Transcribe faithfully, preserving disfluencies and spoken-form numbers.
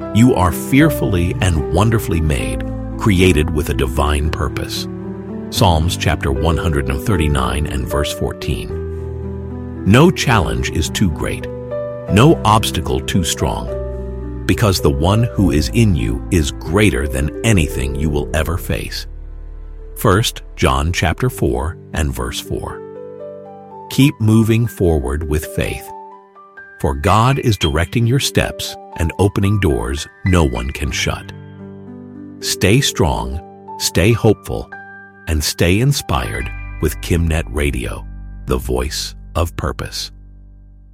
You are fearfully and wonderfully made, created with a divine purpose. Psalms chapter one hundred thirty-nine and verse fourteen. No challenge is too great, no obstacle too strong, because the one who is in you is greater than anything you will ever face. First John chapter four and verse four. Keep moving forward with faith, for God is directing your steps and opening doors no one can shut. Stay strong, stay hopeful, and stay inspired with KimNet Radio, the voice of purpose.